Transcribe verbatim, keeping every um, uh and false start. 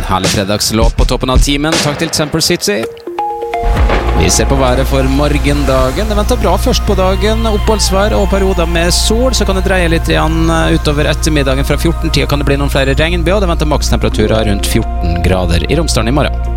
En herlig fredagslåt på toppen av timen. Takk til Temple City. Vi ser på været for morgendagen. Det venter bra først på dagen. Oppholdsvær og perioder med sol. Så kan det dreie litt igjen utover ettermiddagen. Fra fjorten-tida kan det bli noen flere regnbyger. Det venter makstemperaturer rundt fjorten grader i Romsdalen i morgen.